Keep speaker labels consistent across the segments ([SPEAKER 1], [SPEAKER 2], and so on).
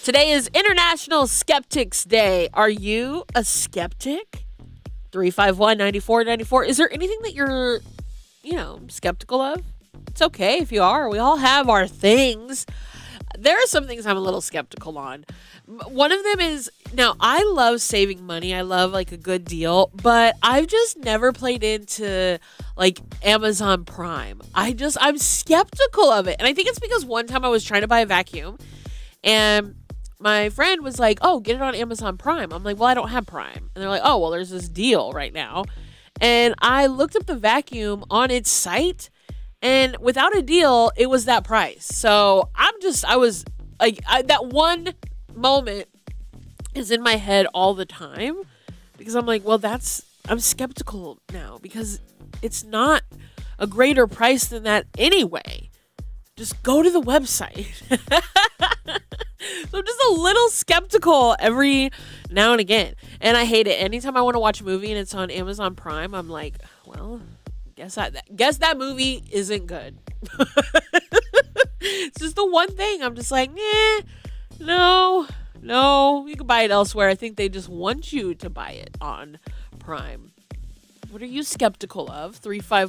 [SPEAKER 1] Today is International Skeptics Day. Are you a skeptic? 351-9494. Is there anything that you're, skeptical of? It's okay if you are. We all have our things. There are some things I'm a little skeptical on. One of them is, now I love saving money. I love like a good deal, but I've just never played into like Amazon Prime. I'm skeptical of it. And I think it's because one time I was trying to buy a vacuum and my friend was like, oh, get it on Amazon Prime. I'm like, well, I don't have Prime. And they're like, oh, well, there's this deal right now. And I looked up the vacuum on its site, and without a deal, it was that price. So I was like, that one moment is in my head all the time because I'm like, well, I'm skeptical now because it's not a greater price than that anyway. Just go to the website. So I'm just a little skeptical every now and again. And I hate it. Anytime I want to watch a movie and it's on Amazon Prime, I'm like, well, guess that movie isn't good. It's just the one thing. I'm just like, no, you can buy it elsewhere. I think they just want you to buy it on Prime. What are you skeptical of?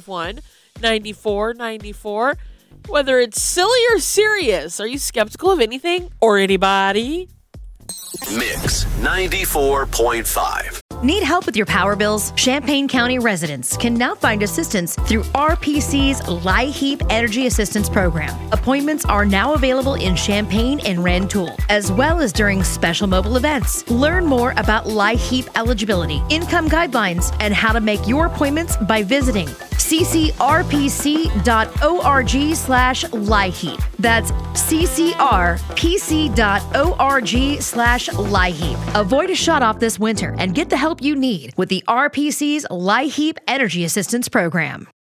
[SPEAKER 1] 351-9494. Whether it's silly or serious, are you skeptical of anything or anybody?
[SPEAKER 2] Mix 94.5.
[SPEAKER 3] Need help with your power bills? Champaign County residents can now find assistance through RPC's LIHEAP Energy Assistance Program. Appointments are now available in Champaign and Rantoul, as well as during special mobile events. Learn more about LIHEAP eligibility, income guidelines, and how to make your appointments by visiting ccrpc.org/LIHEAP. That's ccrpc.org/LIHEAP. Avoid a shutoff this winter and get the help you need with the RPC's LIHEAP Energy Assistance Program.